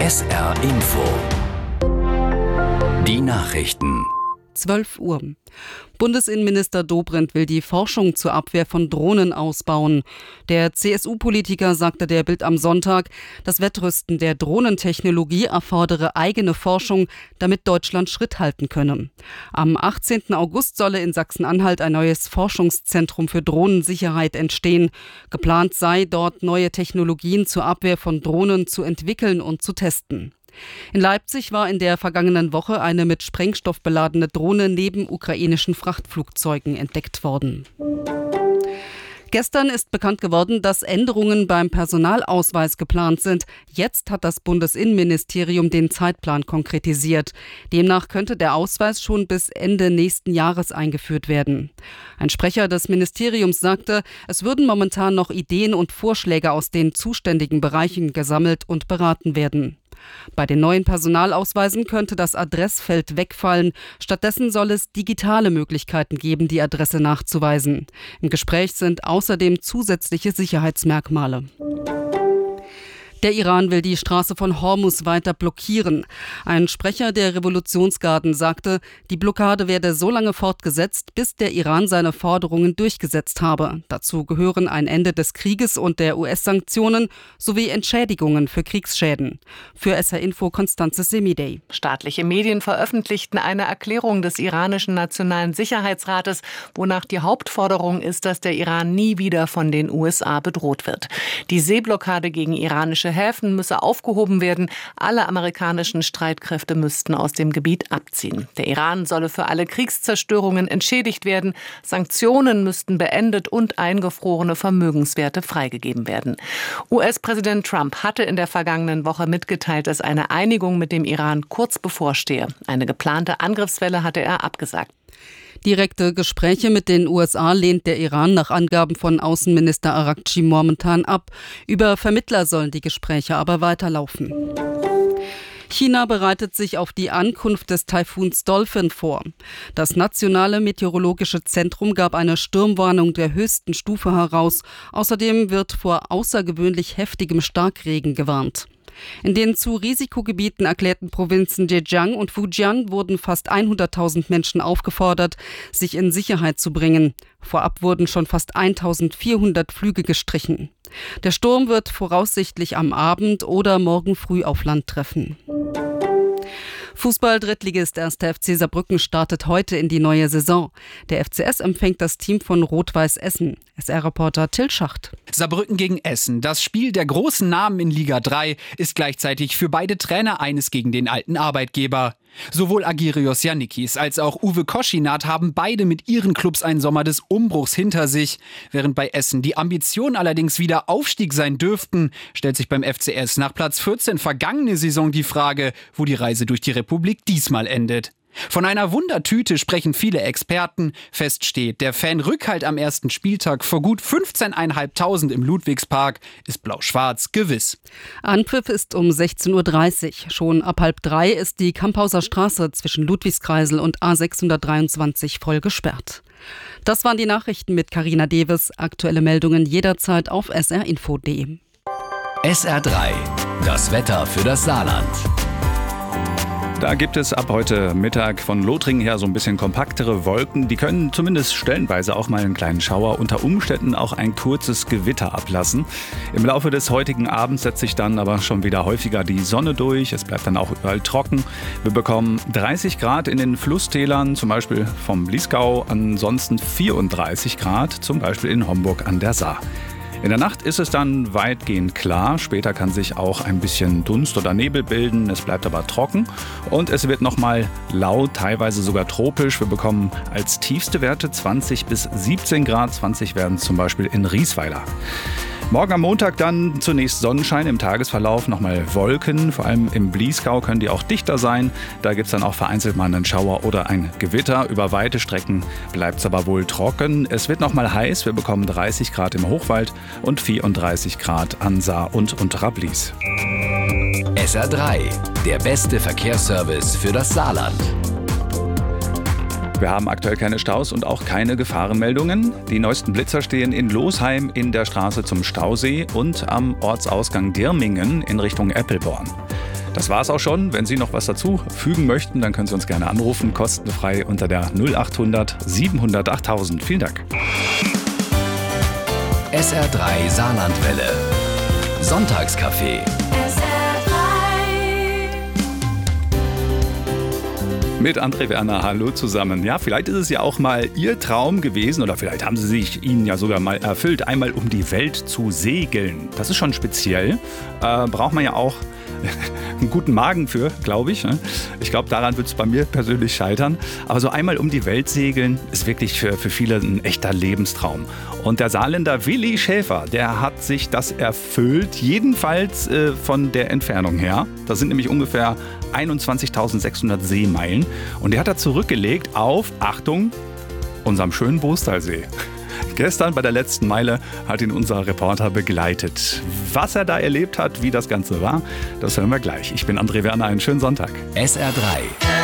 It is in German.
SR Info. Die Nachrichten. 12 Uhr. Bundesinnenminister Dobrindt will die Forschung zur Abwehr von Drohnen ausbauen. Der CSU-Politiker sagte der Bild am Sonntag, das Wettrüsten der Drohnentechnologie erfordere eigene Forschung, damit Deutschland Schritt halten könne. Am 18. August solle in Sachsen-Anhalt ein neues Forschungszentrum für Drohnensicherheit entstehen. Geplant sei, dort neue Technologien zur Abwehr von Drohnen zu entwickeln und zu testen. In Leipzig war in der vergangenen Woche eine mit Sprengstoff beladene Drohne neben ukrainischen Frachtflugzeugen entdeckt worden. Gestern ist bekannt geworden, dass Änderungen beim Personalausweis geplant sind. Jetzt hat das Bundesinnenministerium den Zeitplan konkretisiert. Demnach könnte der Ausweis schon bis Ende nächsten Jahres eingeführt werden. Ein Sprecher des Ministeriums sagte, es würden momentan noch Ideen und Vorschläge aus den zuständigen Bereichen gesammelt und beraten werden. Bei den neuen Personalausweisen könnte das Adressfeld wegfallen. Stattdessen soll es digitale Möglichkeiten geben, die Adresse nachzuweisen. Im Gespräch sind außerdem zusätzliche Sicherheitsmerkmale. Der Iran will die Straße von Hormuz weiter blockieren. Ein Sprecher der Revolutionsgarden sagte, die Blockade werde so lange fortgesetzt, bis der Iran seine Forderungen durchgesetzt habe. Dazu gehören ein Ende des Krieges und der US-Sanktionen sowie Entschädigungen für Kriegsschäden. Für SR Info Constanze Semidey. Staatliche Medien veröffentlichten eine Erklärung des iranischen Nationalen Sicherheitsrates, wonach die Hauptforderung ist, dass der Iran nie wieder von den USA bedroht wird. Die Seeblockade gegen iranische Häfen müsse aufgehoben werden. Alle amerikanischen Streitkräfte müssten aus dem Gebiet abziehen. Der Iran solle für alle Kriegszerstörungen entschädigt werden. Sanktionen müssten beendet und eingefrorene Vermögenswerte freigegeben werden. US-Präsident Trump hatte in der vergangenen Woche mitgeteilt, dass eine Einigung mit dem Iran kurz bevorstehe. Eine geplante Angriffswelle hatte er abgesagt. Direkte Gespräche mit den USA lehnt der Iran nach Angaben von Außenminister Araghchi momentan ab. Über Vermittler sollen die Gespräche aber weiterlaufen. China bereitet sich auf die Ankunft des Taifuns Dolphin vor. Das Nationale Meteorologische Zentrum gab eine Sturmwarnung der höchsten Stufe heraus. Außerdem wird vor außergewöhnlich heftigem Starkregen gewarnt. In den zu Risikogebieten erklärten Provinzen Zhejiang und Fujian wurden fast 100.000 Menschen aufgefordert, sich in Sicherheit zu bringen. Vorab wurden schon fast 1.400 Flüge gestrichen. Der Sturm wird voraussichtlich am Abend oder morgen früh auf Land treffen. Fußball-Drittligist 1. FC Saarbrücken startet heute in die neue Saison. Der FCS empfängt das Team von Rot-Weiß Essen. SR-Reporter Till Schacht. Saarbrücken gegen Essen. Das Spiel der großen Namen in Liga 3 ist gleichzeitig für beide Trainer eines gegen den alten Arbeitgeber. Sowohl Agirios Yannikis als auch Uwe Koschinat haben beide mit ihren Clubs einen Sommer des Umbruchs hinter sich. Während bei Essen die Ambitionen allerdings wieder Aufstieg sein dürften, stellt sich beim FCS nach Platz 14 vergangene Saison die Frage, wo die Reise durch die Republik diesmal endet. Von einer Wundertüte sprechen viele Experten. Fest steht, der Fan-Rückhalt am ersten Spieltag vor gut 15.500 im Ludwigspark ist blau-schwarz gewiss. Anpfiff ist um 16.30 Uhr. Schon ab 2:30 ist die Kamphauser Straße zwischen Ludwigskreisel und A623 voll gesperrt. Das waren die Nachrichten mit Carina Deves. Aktuelle Meldungen jederzeit auf srinfo.de. SR3, das Wetter für das Saarland. Da gibt es ab heute Mittag von Lothringen her so ein bisschen kompaktere Wolken. Die können zumindest stellenweise auch mal einen kleinen Schauer, unter Umständen auch ein kurzes Gewitter ablassen. Im Laufe des heutigen Abends setzt sich dann aber schon wieder häufiger die Sonne durch. Es bleibt dann auch überall trocken. Wir bekommen 30 Grad in den Flusstälern, zum Beispiel vom Bliesgau. Ansonsten 34 Grad, zum Beispiel in Homburg an der Saar. In der Nacht ist es dann weitgehend klar. Später kann sich auch ein bisschen Dunst oder Nebel bilden. Es bleibt aber trocken und es wird nochmal laut, teilweise sogar tropisch. Wir bekommen als tiefste Werte 20 bis 17 Grad. 20 werden zum Beispiel in Riesweiler. Morgen am Montag dann zunächst Sonnenschein, im Tagesverlauf nochmal Wolken. Vor allem im Bliesgau können die auch dichter sein. Da gibt es dann auch vereinzelt mal einen Schauer oder ein Gewitter. Über weite Strecken bleibt es aber wohl trocken. Es wird nochmal heiß. Wir bekommen 30 Grad im Hochwald und 34 Grad an Saar und Unterrablies. SR3, der beste Verkehrsservice für das Saarland. Wir haben aktuell keine Staus und auch keine Gefahrenmeldungen. Die neuesten Blitzer stehen in Losheim in der Straße zum Stausee und am Ortsausgang Dirmingen in Richtung Eppelborn. Das war's auch schon. Wenn Sie noch was dazu fügen möchten, dann können Sie uns gerne anrufen, kostenfrei unter der 0800 700 8000. Vielen Dank. SR3 Saarlandwelle. Sonntagscafé. Mit André Werner, hallo zusammen. Ja, vielleicht ist es ja auch mal Ihr Traum gewesen oder vielleicht haben Sie sich ihn ja sogar mal erfüllt, einmal um die Welt zu segeln. Das ist schon speziell. Braucht man ja auch einen guten Magen für, glaube ich. Ich glaube, daran wird es bei mir persönlich scheitern. Aber so einmal um die Welt segeln ist wirklich für viele ein echter Lebenstraum. Und der Saarländer Willi Schäfer, der hat sich das erfüllt, jedenfalls von der Entfernung her. Das sind nämlich ungefähr 21.600 Seemeilen. Und der hat da zurückgelegt auf, Achtung, unserem schönen Boostalsee. Gestern bei der letzten Meile hat ihn unser Reporter begleitet. Was er da erlebt hat, wie das Ganze war, das hören wir gleich. Ich bin André Werner, einen schönen Sonntag. SR3